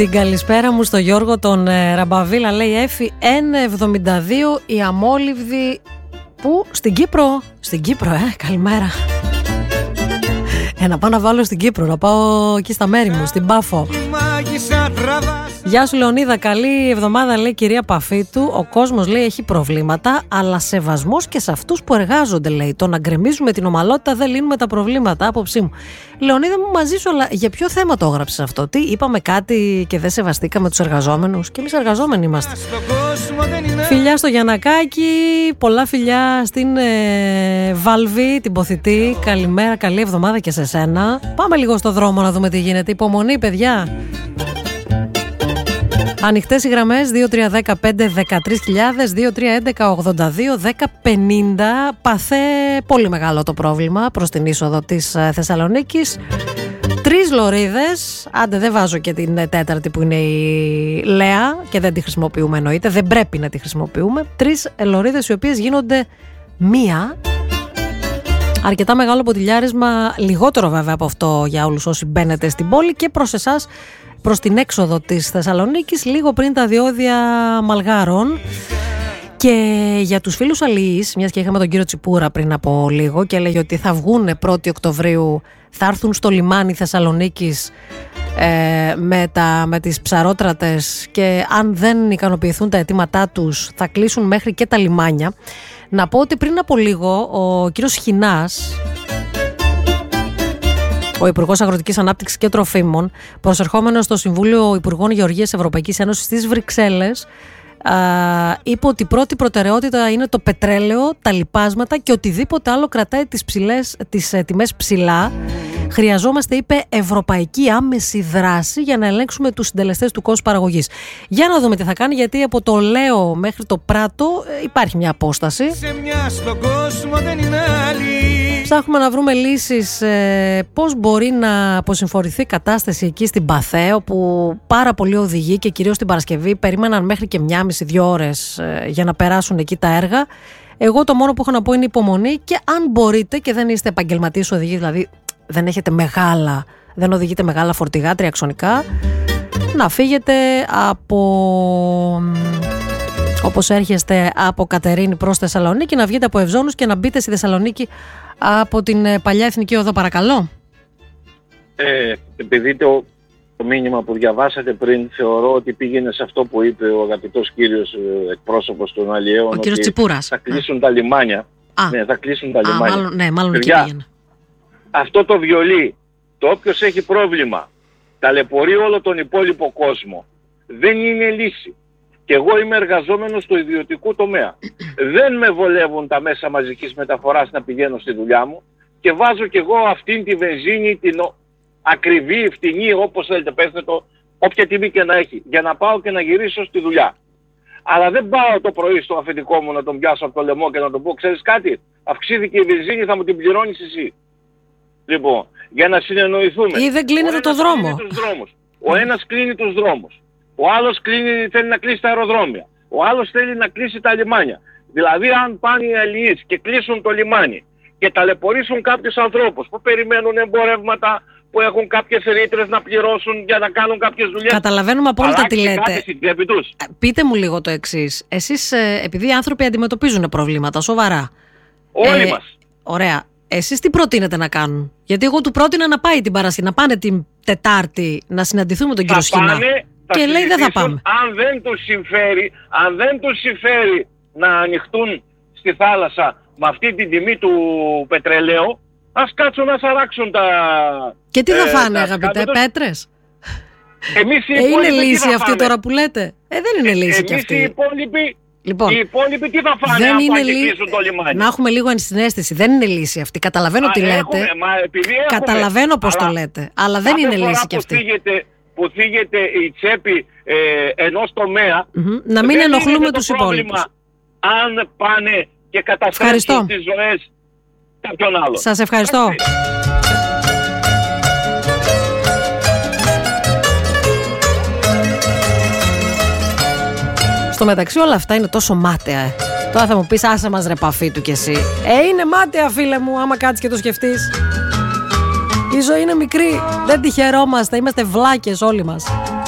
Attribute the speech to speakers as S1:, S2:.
S1: Την καλησπέρα μου στο Γιώργο τον Ραμπαβίλα. Λέει Έφη 1,72 η αμόλυβδη. Πού? Στην Κύπρο. Στην Κύπρο, καλημέρα. Να πάω να βάλω στην Κύπρο, να πάω εκεί στα μέρη μου, στην Πάφο. Γεια σου Λεωνίδα, καλή εβδομάδα, λέει κυρία Παφίτου. Ο κόσμος, λέει, έχει προβλήματα, αλλά σεβασμός και σε αυτούς που εργάζονται, λέει. Το να γκρεμίζουμε την ομαλότητα δεν λύνουμε τα προβλήματα, άποψή μου. Λεωνίδα μου, μαζί σου, αλλά για ποιο θέμα το έγραψες αυτό? Τι, είπαμε κάτι και δεν σεβαστήκαμε τους εργαζόμενους? Και εμείς εργαζόμενοι είμαστε. Φιλιά στο Γιαννακάκι, πολλά φιλιά στην Βάλβη, την Ποθητή. Καλημέρα, καλή εβδομάδα και σε σένα. Πάμε λίγο στο δρόμο να δούμε τι γίνεται. Υπομονή, παιδιά. Ανοιχτές οι γραμμές 2310-513.000, 2311-82-1050. Παθέ πολύ μεγάλο το πρόβλημα προς την είσοδο της Θεσσαλονίκης. 3 λωρίδες, άντε δεν βάζω και την τέταρτη που είναι η Λέα και δεν τη χρησιμοποιούμε, εννοείται, δεν πρέπει να τη χρησιμοποιούμε. 3 λωρίδες οι οποίες γίνονται μία. Αρκετά μεγάλο ποτηλιάρισμα, λιγότερο βέβαια από αυτό για όλους όσοι μπαίνετε στην πόλη και προς εσάς προς την έξοδο της Θεσσαλονίκης, λίγο πριν τα διόδια Μαλγάρων. Και για τους φίλους αλληλείς, μιας και είχαμε τον κύριο Τσιπούρα πριν από λίγο και έλεγε ότι θα βγουν 1η Οκτωβρίου, θα έρθουν στο λιμάνι Θεσσαλονίκης με τις ψαρότρατες και αν δεν ικανοποιηθούν τα αιτήματά τους θα κλείσουν μέχρι και τα λιμάνια. Να πω ότι πριν από λίγο ο κύριος Χινάς, ο Υπουργός Αγροτικής Ανάπτυξης και Τροφίμων, προσερχόμενος στο Συμβούλιο Υπουργών Γεωργίας Ευρωπαϊκής Ένωσης στις Βρυξέλλες, είπε ότι η πρώτη προτεραιότητα είναι το πετρέλαιο, τα λιπάσματα και οτιδήποτε άλλο κρατάει τις τιμές ψηλά. Χρειαζόμαστε, είπε, ευρωπαϊκή άμεση δράση για να ελέγξουμε τους συντελεστές του κόστους παραγωγής. Για να δούμε τι θα κάνει, γιατί από το Λέο μέχρι το Πράτο υπάρχει μια απόσταση. Ψάχνουμε να βρούμε λύσεις πώς μπορεί να αποσυμφορηθεί η κατάσταση εκεί στην Παθέ, όπου πάρα πολλοί οδηγοί και κυρίως την Παρασκευή περίμεναν μέχρι και 1,5-2 ώρες για να περάσουν εκεί τα έργα. Εγώ το μόνο που έχω να πω είναι υπομονή και αν μπορείτε και δεν είστε επαγγελματίες οδηγοί, δηλαδή δεν οδηγείτε μεγάλα φορτηγά τριαξονικά, να φύγετε όπως έρχεστε από Κατερίνη προς Θεσσαλονίκη, να βγείτε από Ευζώνους και να μπείτε στη Θεσσαλονίκη από την παλιά Εθνική Οδό, παρακαλώ.
S2: Επειδή το μήνυμα που διαβάσατε πριν θεωρώ ότι πήγαινε σε αυτό που είπε ο αγαπητός κύριος εκπρόσωπος των αλλιέων,
S1: ο κύριος Τσιπούρας.
S2: Θα κλείσουν τα λιμάνια. Ναι, θα κλείσουν τα λιμάνια.
S1: Μάλλον εκεί πήγαινε.
S2: Αυτό το βιολί, το όποιος έχει πρόβλημα, ταλαιπωρεί όλο τον υπόλοιπο κόσμο, δεν είναι λύση. Και εγώ είμαι εργαζόμενος στο ιδιωτικό τομέα. Δεν με βολεύουν τα μέσα μαζικής μεταφοράς να πηγαίνω στη δουλειά μου και βάζω κι εγώ αυτήν τη βενζίνη, την ακριβή, φτηνή, όπως θέλετε πέστε το, όποια τιμή και να έχει, για να πάω και να γυρίσω στη δουλειά. Αλλά δεν πάω το πρωί στο αφεντικό μου να τον πιάσω από το λαιμό και να τον πω, ξέρεις κάτι, αυξήθηκε η βενζίνη, θα μου την πληρώνεις εσύ. Λοιπόν, για να συνεννοηθούμε.
S1: Ή δεν κλείνετε το δρόμο.
S2: Ο ένας κλείνει τους δρόμους. Ο άλλος θέλει να κλείσει τα αεροδρόμια. Ο άλλος θέλει να κλείσει τα λιμάνια. Δηλαδή αν πάνε οι αλληλείς και κλείσουν το λιμάνι και ταλαιπωρήσουν κάποιους ανθρώπους που περιμένουν εμπορεύματα, που έχουν κάποιες ρήτρες να πληρώσουν για να κάνουν κάποιες δουλειές.
S1: Καταλαβαίνουμε απόλυτα τι λέτε.
S2: Τους.
S1: Πείτε μου λίγο το εξής. Εσείς, επειδή οι άνθρωποι αντιμετωπίζουν προβλήματα σοβαρά.
S2: Όλοι μας.
S1: Ωραία. Εσείς τι προτείνετε να κάνουν? Γιατί εγώ του πρότεινα να πάει την Παρασκευή, να πάνε την Τετάρτη να συναντηθούμε με τον κύριο Σχοινά. Και λέει δεν θα πάμε. Αν δεν τους συμφέρει να ανοιχτούν στη θάλασσα με αυτή την τιμή του πετρελαίου, ας κάτσουν να σαράξουν τα... Και τι θα φάνε, αγαπητέ, πέτρες? Είναι λύση αυτή τώρα που λέτε? Δεν είναι λύση κι αυτή.
S2: Οι υπόλοιποι,
S1: λοιπόν,
S2: οι υπόλοιποι τι θα φάνε αν πάνε και κλείσουν το λιμάνι?
S1: Να έχουμε λίγο ενσυναίσθηση. Δεν είναι λύση αυτή. Καταλαβαίνω τι λέτε. Καταλαβαίνω πώς το λέτε. Αλλά δεν είναι λύση κι αυτή.
S2: Που θίγεται η τσέπη ενός τομέα,
S1: να μην ενοχλούμε τους υπόλοιπους.
S2: Αν πάνε και καταστρέψουν τις ζωές κάποιον άλλο.
S1: Σας ευχαριστώ. Στο μεταξύ όλα αυτά είναι τόσο μάταια. Τώρα θα μου πεις άσε μας ρε Παφίτου κι εσύ. Είναι μάταια φίλε μου, άμα κάτσεις και το σκεφτείς. Η ζωή είναι μικρή, δεν τη χαιρόμαστε, είμαστε βλάκες όλοι μας.